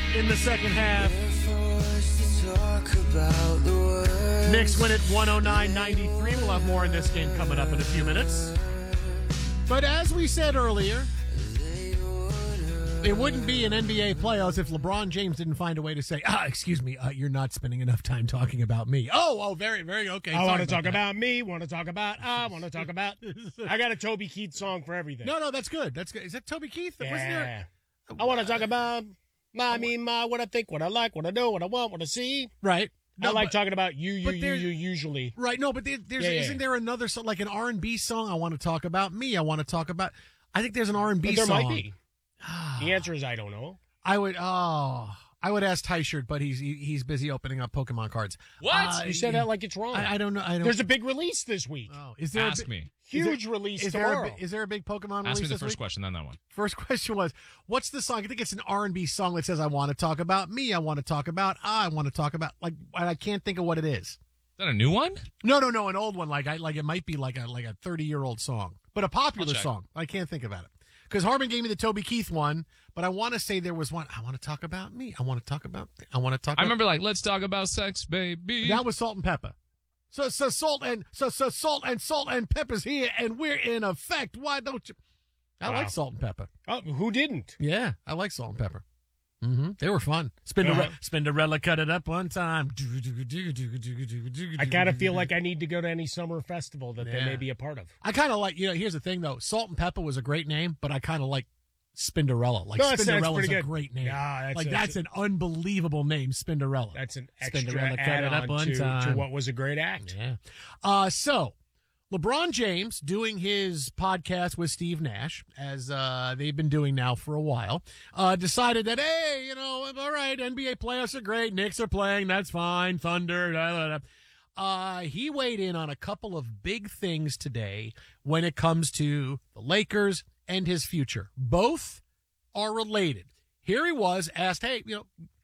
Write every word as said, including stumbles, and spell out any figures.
in the second half. Knicks win at one oh nine ninety-three. We'll have more in this game coming up in a few minutes. But as we said earlier, it wouldn't be an N B A playoffs if LeBron James didn't find a way to say, ah, excuse me, uh, you're not spending enough time talking about me. Oh, oh, very, very okay. I want to talk that. about me, want to talk about, I want to talk about. I got a Toby Keith song for everything. No, no, that's good. That's good. Is that Toby Keith? Yeah. Wasn't there? I want to talk about my, me, my, what I think, what I like, what I do, what I want, what I see. Right. No, I like but, talking about you, you, you, you, usually. Right. No, but there, there's Yeah, yeah. isn't there another song, like an R and B song? I want to talk about me. I want to talk about. I think there's an R and B But there song. might be. The answer is I don't know. I would. Oh, I would ask Tyshirt, but he's he, he's busy opening up Pokemon cards. What? Uh, you said that like it's wrong. I, I don't know. I don't. There's a big release this week. Oh, is there Ask a, me. Huge there, release is tomorrow. There a, is there a big Pokemon Ask release me the this first week? question, then that one. First question was, what's the song? I think it's an R and B song that says, I want to talk about me. I want to talk about, I want to talk about, like, I can't think of what it is. Is that a new one? No, no, no, an old one. Like, I, like it might be like a, like a thirty year old song, but a popular song. I can't think about it. Because Harbin gave me the Toby Keith one, but I want to say there was one. I want to talk about me. I want to talk about, I want to talk about. I remember like, let's talk about sex, baby. That was Salt and Pepper. So, so salt and, so, so salt and salt and pepper's here and we're in effect. Why don't you? I Wow. like Salt and Pepper. Oh, who didn't? Yeah, I like Salt and Pepper. Mm-hmm. They were fun. Spinderella, Uh-huh. Spinderella cut it up one time. I kind of feel like I need to go to any summer festival that they Yeah. may be a part of. I kind of like, you know, here's the thing though. Salt and Pepper was a great name, but I kind of like Spinderella. Like No, that's- that's Spinderella's pretty a good. great name. Yeah, that's- like that's that's an unbelievable name, Spinderella. That's an extra Spinderella cut it up add-on one to, to time. what was a great act. Yeah. Uh, so LeBron James doing his podcast with Steve Nash, as uh, they've been doing now for a while, uh, decided that, hey, you know, all right, N B A playoffs are great. Knicks are playing. That's fine. Thunder. Da, da, da. Uh, he weighed in on a couple of big things today when it comes to the Lakers and his future. Both are related. Here he was asked, hey, you know,